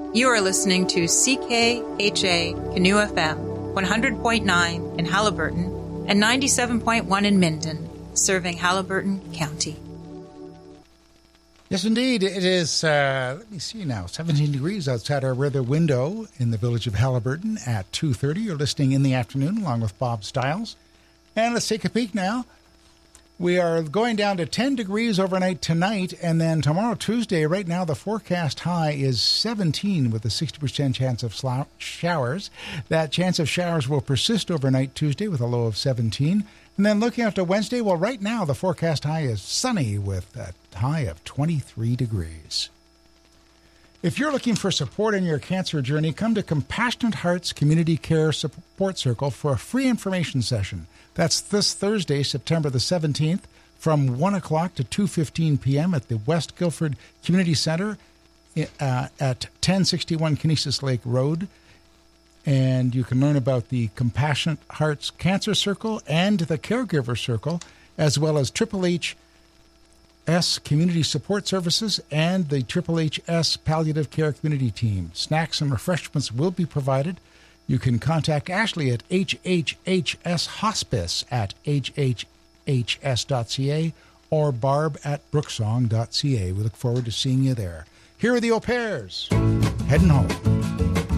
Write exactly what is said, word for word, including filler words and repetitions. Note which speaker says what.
Speaker 1: You are listening to C K H A Canoe F M, one hundred point nine in Haliburton and ninety-seven point one in Minden, serving Haliburton County.
Speaker 2: Yes, indeed. It is, uh, let me see now, seventeen degrees outside our weather window in the village of Haliburton at two thirty. You're listening in the afternoon along with Bob Stiles. And let's take a peek now. We are going down to ten degrees overnight tonight, and then tomorrow, Tuesday, right now the forecast high is seventeen with a sixty percent chance of sl- showers. That chance of showers will persist overnight Tuesday with a low of seventeen. And then looking after Wednesday, well, right now the forecast high is sunny with a high of twenty-three degrees. If you're looking for support in your cancer journey, come to Compassionate Hearts Community Care Support Circle for a free information session. That's this Thursday, September the seventeenth, from one o'clock to two fifteen p.m. at the West Guilford Community Center uh, at ten sixty-one Kinesis Lake Road. And you can learn about the Compassionate Hearts Cancer Circle and the Caregiver Circle, as well as Triple H S Community Support Services and the Triple H S Palliative Care Community Team. Snacks and refreshments will be provided. You can contact Ashley at H H H S Hospice at h h h s dot c a or Barb at brooksong dot c a. We look forward to seeing you there. Here are the Au Pairs, heading home.